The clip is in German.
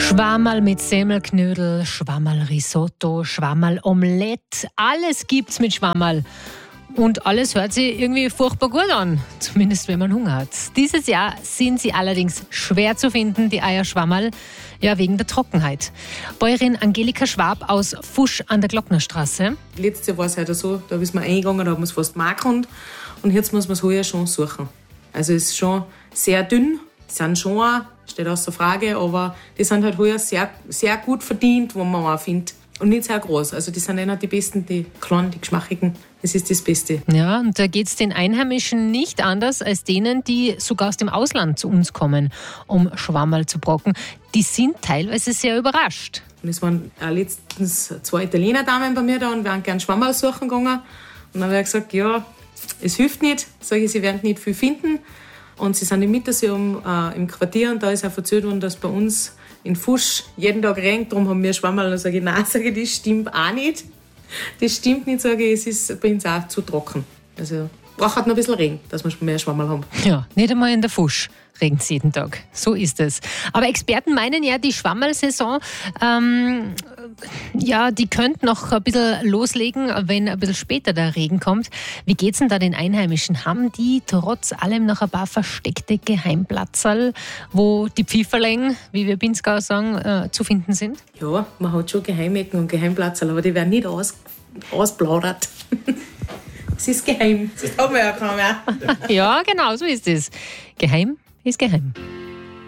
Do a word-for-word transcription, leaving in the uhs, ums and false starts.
Schwammerl mit Semmelknödel, Schwammerl Risotto, Schwammerl Omelette. Alles gibt's mit Schwammerl. Und alles hört sich irgendwie furchtbar gut an, zumindest wenn man Hunger hat. Dieses Jahr sind sie allerdings schwer zu finden, die Eierschwammerl, ja wegen der Trockenheit. Bäuerin Angelika Schwab aus Fusch an der Glocknerstraße. Letztes Jahr war es halt so, da ist man eingegangen, da haben wir es fast markant. Und jetzt muss man es heuer schon suchen. Also es ist schon sehr dünn, sind schon auch, steht außer Frage, aber die sind halt heuer sehr, sehr gut verdient, wo man auch findet. Und nicht sehr groß. Also die sind eh noch die besten, die kleinen, die geschmackigen. Das ist das Beste. Ja, und da geht es den Einheimischen nicht anders als denen, die sogar aus dem Ausland zu uns kommen, um Schwammerl zu brocken. Die sind teilweise sehr überrascht. Und es waren auch letztens zwei Italiener Damen bei mir da und wären gerne Schwammerl suchen gegangen. Und dann habe ich gesagt, ja, es hilft nicht. Sage ich, sie werden nicht viel finden. Und sie sind im Mittersee um, äh, im Quartier und da ist auch erzählt worden, dass bei uns in Fusch jeden Tag regnet, darum haben wir Schwammerl. Und dann sage ich, nein, sage ich, das stimmt auch nicht. Das stimmt nicht, sage ich, es ist bei uns auch zu trocken. Also braucht halt noch ein bisschen Regen, dass wir mehr Schwammerl haben. Ja, nicht einmal in der Fusch regnet es jeden Tag. So ist es. Aber Experten meinen ja, die Schwammerl-Saison, ähm, ja, die könnte noch ein bisschen loslegen, wenn ein bisschen später der Regen kommt. Wie geht's denn da den Einheimischen? Haben die trotz allem noch ein paar versteckte Geheimplatzel, wo die Pfifferling, wie wir Pinzgauer sagen, äh, zu finden sind? Ja, man hat schon Geheimecken und Geheimplatzel, aber die werden nicht aus, ausplaudert. Es ist geheim. Das haben wir ja keinen mehr. Ja, genau, so ist es. Geheim ist geheim.